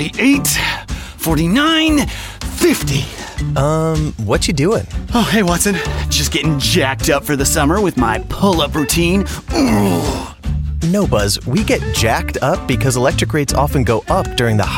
48, 49, 50. What you doing? Oh, hey, Watson. Just getting jacked up for the summer with my pull-up routine. Ooh. No, Buzz, we get jacked up because electric rates often go up during the